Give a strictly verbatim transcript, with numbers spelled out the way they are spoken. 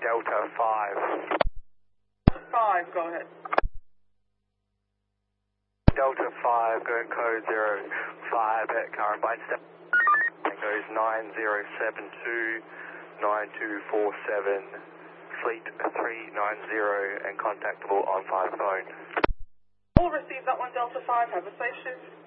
Delta five. five, go ahead. Delta five, going code zero five at current bind step. Goes nine zero seven two nine two four seven, fleet three nine zero and contactable on five phone. We'll receive that one, Delta five. Have a safe shift.